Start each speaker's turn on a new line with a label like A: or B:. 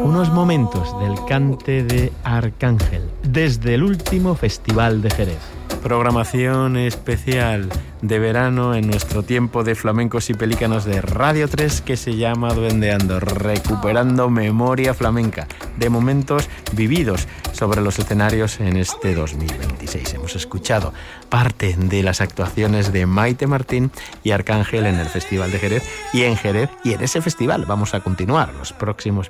A: unos momentos del cante de Arcángel desde el último Festival de Jerez. Programación especial de verano en nuestro tiempo de flamencos y pelícanos de Radio 3 que se llama Duendeando, recuperando memoria flamenca de momentos vividos sobre los escenarios en este 2026. Hemos escuchado parte de las actuaciones de Maite Martín y Arcángel en el Festival de Jerez y en ese festival vamos a continuar los próximos